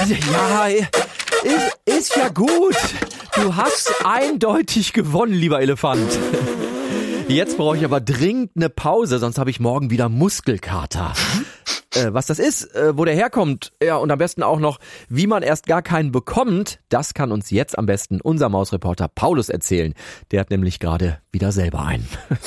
Ja, ist ja gut. Du hast eindeutig gewonnen, lieber Elefant. Jetzt brauche ich aber dringend eine Pause, sonst habe ich morgen wieder Muskelkater. Was das ist, wo der herkommt, ja, und am besten auch noch, wie man erst gar keinen bekommt, das kann uns jetzt am besten unser Mausreporter Paulus erzählen. Der hat nämlich gerade wieder selber einen.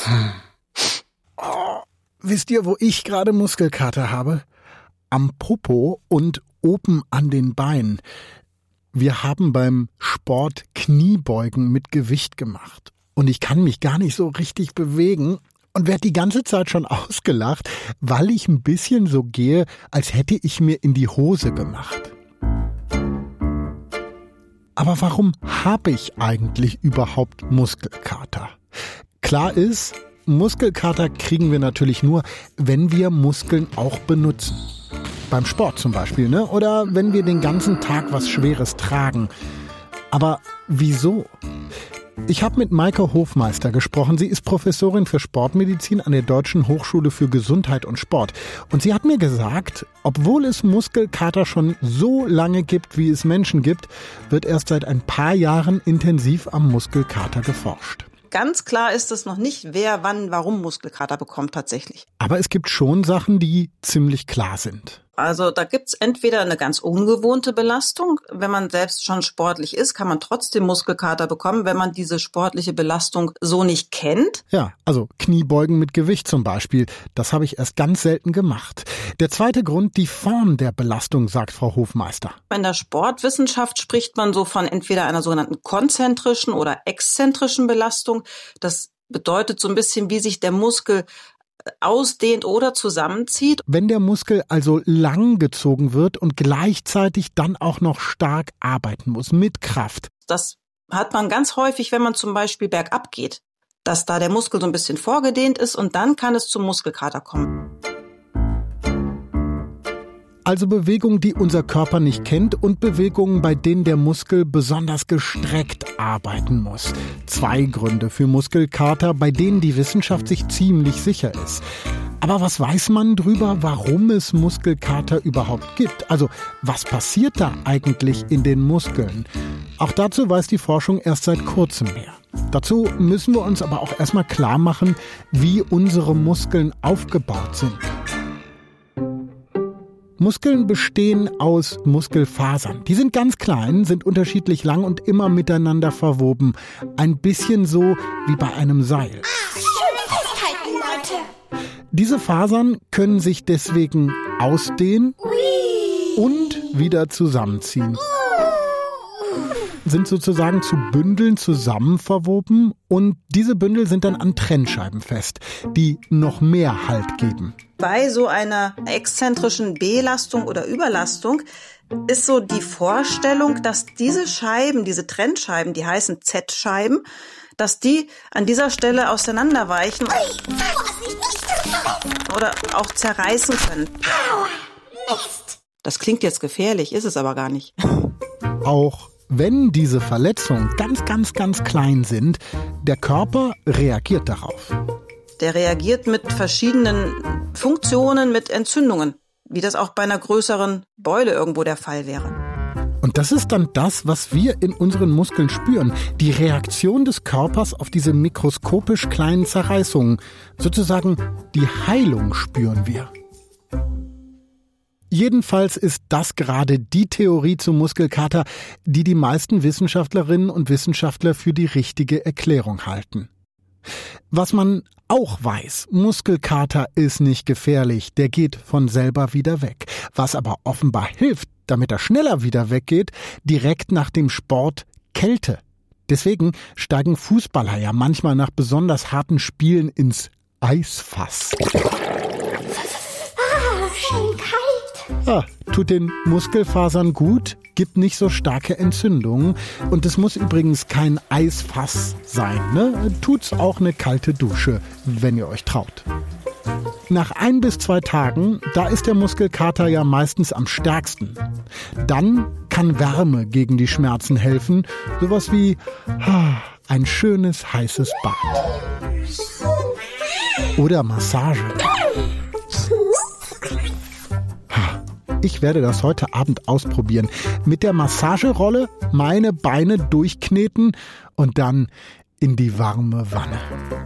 Oh, wisst ihr, wo ich gerade Muskelkater habe? Am Popo und oben an den Beinen. Wir haben beim Sport Kniebeugen mit Gewicht gemacht. Und ich kann mich gar nicht so richtig bewegen und werde die ganze Zeit schon ausgelacht, weil ich ein bisschen so gehe, als hätte ich mir in die Hose gemacht. Aber warum habe ich eigentlich überhaupt Muskelkater? Klar ist, Muskelkater kriegen wir natürlich nur, wenn wir Muskeln auch benutzen. Beim Sport zum Beispiel, ne? Oder wenn wir den ganzen Tag was Schweres tragen. Aber wieso? Ich habe mit Maike Hofmeister gesprochen. Sie ist Professorin für Sportmedizin an der Deutschen Hochschule für Gesundheit und Sport. Und sie hat mir gesagt, obwohl es Muskelkater schon so lange gibt, wie es Menschen gibt, wird erst seit ein paar Jahren intensiv am Muskelkater geforscht. Ganz klar ist es noch nicht, wer, wann, warum Muskelkater bekommt tatsächlich. Aber es gibt schon Sachen, die ziemlich klar sind. Also da gibt's entweder eine ganz ungewohnte Belastung. Wenn man selbst schon sportlich ist, kann man trotzdem Muskelkater bekommen, wenn man diese sportliche Belastung so nicht kennt. Ja, also Kniebeugen mit Gewicht zum Beispiel. Das habe ich erst ganz selten gemacht. Der zweite Grund, die Form der Belastung, sagt Frau Hofmeister. In der Sportwissenschaft spricht man so von entweder einer sogenannten konzentrischen oder exzentrischen Belastung. Das bedeutet so ein bisschen, wie sich der Muskel ausdehnt oder zusammenzieht. Wenn der Muskel also lang gezogen wird und gleichzeitig dann auch noch stark arbeiten muss, mit Kraft. Das hat man ganz häufig, wenn man zum Beispiel bergab geht, dass da der Muskel so ein bisschen vorgedehnt ist und dann kann es zum Muskelkater kommen. Also Bewegungen, die unser Körper nicht kennt und Bewegungen, bei denen der Muskel besonders gestreckt arbeiten muss. 2 Gründe für Muskelkater, bei denen die Wissenschaft sich ziemlich sicher ist. Aber was weiß man drüber, warum es Muskelkater überhaupt gibt? Also was passiert da eigentlich in den Muskeln? Auch dazu weiß die Forschung erst seit kurzem mehr. Dazu müssen wir uns aber auch erstmal klar machen, wie unsere Muskeln aufgebaut sind. Muskeln bestehen aus Muskelfasern. Die sind ganz klein, sind unterschiedlich lang und immer miteinander verwoben. Ein bisschen so wie bei einem Seil. Schön festhalten, Leute. Diese Fasern können sich deswegen ausdehnen und wieder zusammenziehen. Sind sozusagen zu Bündeln zusammen verwoben und diese Bündel sind dann an Trennscheiben fest, die noch mehr Halt geben. Bei so einer exzentrischen Belastung oder Überlastung ist so die Vorstellung, dass diese Scheiben, diese Trennscheiben, die heißen Z-Scheiben, dass die an dieser Stelle auseinanderweichen oder auch zerreißen können. Das klingt jetzt gefährlich, ist es aber gar nicht. Auch wenn diese Verletzungen ganz klein sind, der Körper reagiert darauf. Der reagiert mit verschiedenen Funktionen, mit Entzündungen, wie das auch bei einer größeren Beule irgendwo der Fall wäre. Und das ist dann das, was wir in unseren Muskeln spüren. Die Reaktion des Körpers auf diese mikroskopisch kleinen Zerreißungen. Sozusagen die Heilung spüren wir. Jedenfalls ist das gerade die Theorie zum Muskelkater, die die meisten Wissenschaftlerinnen und Wissenschaftler für die richtige Erklärung halten. Was man auch weiß, Muskelkater ist nicht gefährlich, der geht von selber wieder weg. Was aber offenbar hilft, damit er schneller wieder weggeht, direkt nach dem Sport Kälte. Deswegen steigen Fußballer ja manchmal nach besonders harten Spielen ins Eisfass. Schön kalt. Ja, tut den Muskelfasern gut, gibt nicht so starke Entzündungen. Und es muss übrigens kein Eisfass sein, ne? Tut's auch eine kalte Dusche, wenn ihr euch traut. Nach 1 bis 2 Tagen, da ist der Muskelkater ja meistens am stärksten. Dann kann Wärme gegen die Schmerzen helfen. Sowas wie ein schönes, heißes Bad. Oder Massage. Ich werde das heute Abend ausprobieren. Mit der Massagerolle meine Beine durchkneten und dann in die warme Wanne.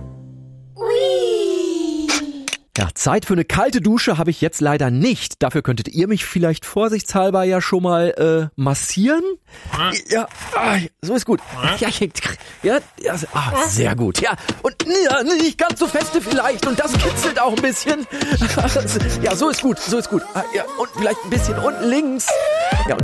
Ja, Zeit für eine kalte Dusche habe ich jetzt leider nicht. Dafür könntet ihr mich vielleicht vorsichtshalber ja schon mal massieren. Ja, so ist gut. Sehr gut. Ja, und nicht ganz so feste vielleicht. Und das kitzelt auch ein bisschen. Ja, so ist gut. Ja, und vielleicht ein bisschen unten links. Ja,